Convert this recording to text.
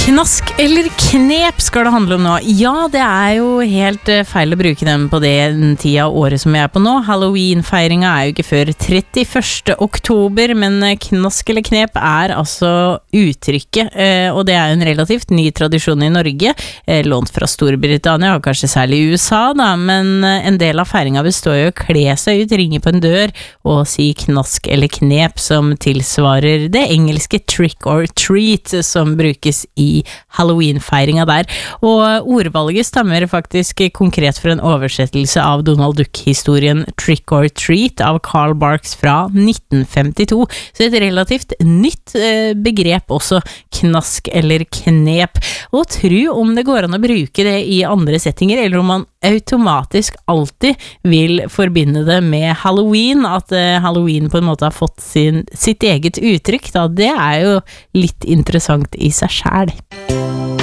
Knask eller knep skal det handle om nå. Ja, det jo helt feil å bruke dem på den tida av året som vi på nå. Halloween-feiringa jo ikke før 31. oktober, men knask eller knep altså uttrykket, og det jo en relativt ny tradisjon i Norge, lånt fra Storbritannia, og kanskje særlig i USA da, men en del av feiringa består jo å kle seg ut, ringe på en dør og si knask eller knep, som tilsvarer det engelske trick or treat, som brukes i Halloween-feiringa der, og ordvalget stammer faktisk konkret fra en oversettelse av Donald Duck-historien Trick or Treat av Carl Barks fra 1952, så et relativt nytt begrep også, knask eller knep, og tro om det går an å bruke det i andre settinger, eller om man automatisk alltid vil forbinde det med Halloween, at Halloween på en måte har fått sitt eget uttrykk, da. Det jo litt interessant i seg selv.